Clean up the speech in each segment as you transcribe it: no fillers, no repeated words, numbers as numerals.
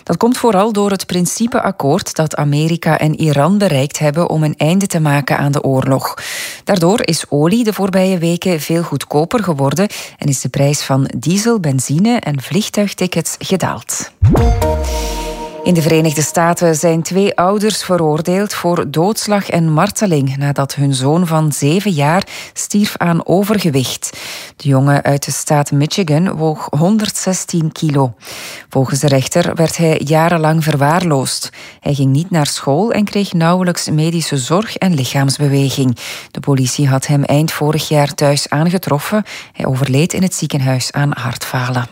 Dat komt vooral door het principeakkoord dat Amerika en Iran bereikt hebben om een einde te maken aan de oorlog. Daardoor is olie de voorbije weken veel goedkoper geworden en is de prijs van diesel, benzine en vliegtuigtickets gedaald. In de Verenigde Staten zijn 2 ouders veroordeeld voor doodslag en marteling nadat hun zoon van 7 jaar stierf aan overgewicht. De jongen uit de staat Michigan woog 116 kilo. Volgens de rechter werd hij jarenlang verwaarloosd. Hij ging niet naar school en kreeg nauwelijks medische zorg en lichaamsbeweging. De politie had hem eind vorig jaar thuis aangetroffen. Hij overleed in het ziekenhuis aan hartfalen.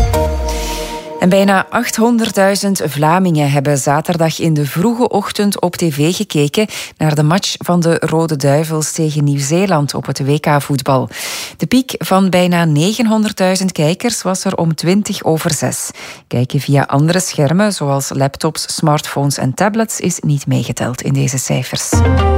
En bijna 800.000 Vlamingen hebben zaterdag in de vroege ochtend op tv gekeken naar de match van de Rode Duivels tegen Nieuw-Zeeland op het WK-voetbal. De piek van bijna 900.000 kijkers was er om 6:20. Kijken via andere schermen, zoals laptops, smartphones en tablets, is niet meegeteld in deze cijfers.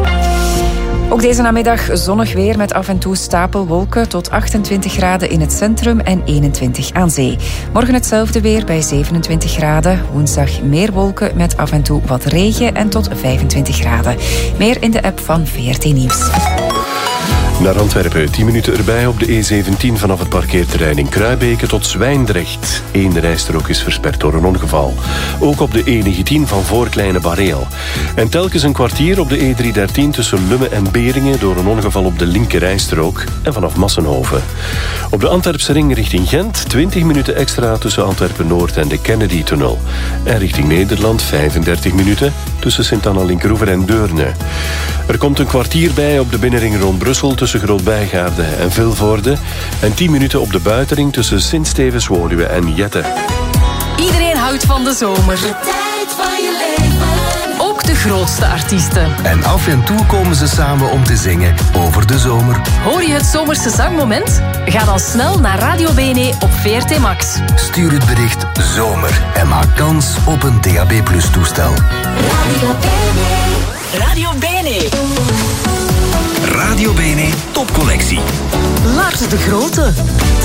Ook deze namiddag zonnig weer met af en toe stapelwolken tot 28 graden in het centrum en 21 aan zee. Morgen hetzelfde weer bij 27 graden. Woensdag meer wolken met af en toe wat regen en tot 25 graden. Meer in de app van VRT Nieuws. Naar Antwerpen, 10 minuten erbij op de E17 vanaf het parkeerterrein in Kruibeke tot Zwijndrecht. 1 rijstrook is versperd door een ongeval. Ook op de E19 van voor Kleine Bareel. En telkens een kwartier op de E313 tussen Lummen en Beringen door een ongeval op de linker rijstrook en vanaf Massenhoven. Op de Antwerpse ring richting Gent 20 minuten extra tussen Antwerpen-Noord en de Kennedy-tunnel. En richting Nederland 35 minuten tussen Sint-Anna-Linkroever en Deurne. Er komt een kwartier bij op de binnenring rond Brussel tussen Groot-Bijgaarde en Vilvoorde en 10 minuten op de buitenring tussen Sint-Stevens-Woluwe en Jette. Iedereen houdt van de zomer. De tijd van je leven. Ook de grootste artiesten. En af en toe komen ze samen om te zingen over de zomer. Hoor je het zomerse zangmoment? Ga dan snel naar Radio BNE op VRT Max. Stuur het bericht zomer en maak kans op een DAB+ toestel. Radio BNE. Radio BNE. Radio BNE Topcollectie. Lars de Grote.